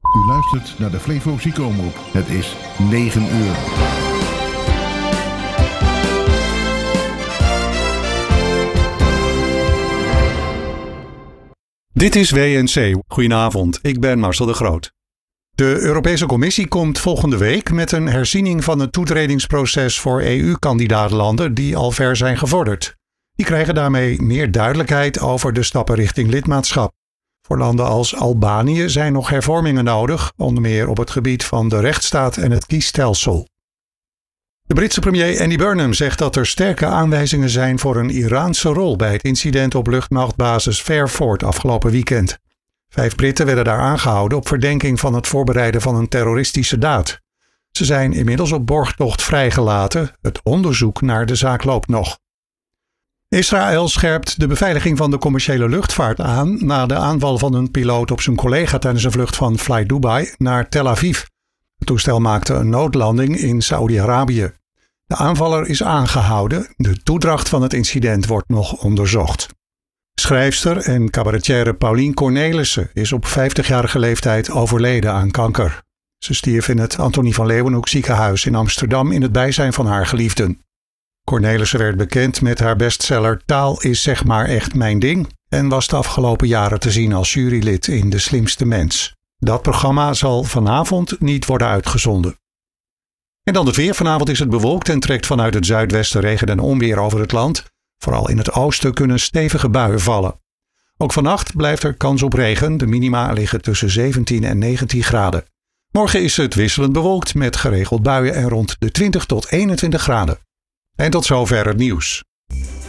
U luistert naar de Flevo Psycho-omroep. Het is 9 uur. Dit is WNC. Goedenavond, ik ben Marcel de Groot. De Europese Commissie komt volgende week met een herziening van het toetredingsproces voor EU-kandidaatlanden die al ver zijn gevorderd. Die krijgen daarmee meer duidelijkheid over de stappen richting lidmaatschap. Voor landen als Albanië zijn nog hervormingen nodig, onder meer op het gebied van de rechtsstaat en het kiesstelsel. De Britse premier Andy Burnham zegt dat er sterke aanwijzingen zijn voor een Iraanse rol bij het incident op luchtmachtbasis Fairford afgelopen weekend. 5 Britten werden daar aangehouden op verdenking van het voorbereiden van een terroristische daad. Ze zijn inmiddels op borgtocht vrijgelaten. Het onderzoek naar de zaak loopt nog. Israël scherpt de beveiliging van de commerciële luchtvaart aan na de aanval van een piloot op zijn collega tijdens een vlucht van Fly Dubai naar Tel Aviv. Het toestel maakte een noodlanding in Saoedi-Arabië. De aanvaller is aangehouden. De toedracht van het incident wordt nog onderzocht. Schrijfster en cabaretière Paulien Cornelissen is op 50-jarige leeftijd overleden aan kanker. Ze stierf in het Antonie van Leeuwenhoek ziekenhuis in Amsterdam in het bijzijn van haar geliefden. Cornelissen werd bekend met haar bestseller Taal is zeg maar echt mijn ding en was de afgelopen jaren te zien als jurylid in De Slimste Mens. Dat programma zal vanavond niet worden uitgezonden. En dan het weer. Vanavond is het bewolkt en trekt vanuit het zuidwesten regen en onweer over het land. Vooral in het oosten kunnen stevige buien vallen. Ook vannacht blijft er kans op regen. De minima liggen tussen 17 en 19 graden. Morgen is het wisselend bewolkt met geregeld buien en rond de 20 tot 21 graden. En tot zover het nieuws.